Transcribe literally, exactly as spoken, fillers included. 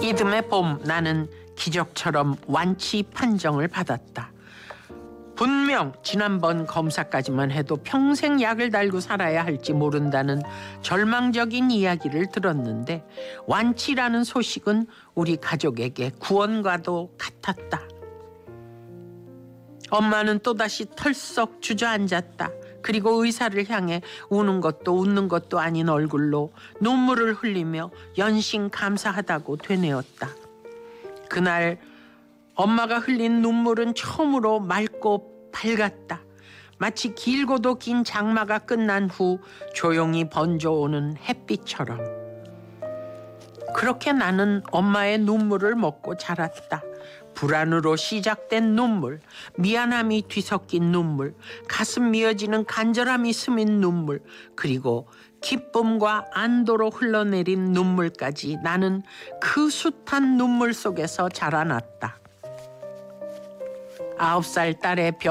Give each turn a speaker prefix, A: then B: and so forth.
A: 이듬해 봄 나는 기적처럼 완치 판정을 받았다. 분명 지난번 검사까지만 해도 평생 약을 달고 살아야 할지 모른다는 절망적인 이야기를 들었는데 완치라는 소식은 우리 가족에게 구원과도 같았다. 엄마는 또다시 털썩 주저앉았다. 그리고 의사를 향해 우는 것도 웃는 것도 아닌 얼굴로 눈물을 흘리며 연신 감사하다고 되뇌었다. 그날 엄마가 흘린 눈물은 처음으로 맑고 밝았다. 마치 길고도 긴 장마가 끝난 후 조용히 번져오는 햇빛처럼. 그렇게 나는 엄마의 눈물을 먹고 자랐다. 불안으로 시작된 눈물, 미안함이 뒤섞인 눈물, 가슴 미어지는 간절함이 스민 눈물, 그리고 기쁨과 안도로 흘러내린 눈물까지 나는 그 숱한 눈물 속에서 자라났다. 아홉 살 딸의 병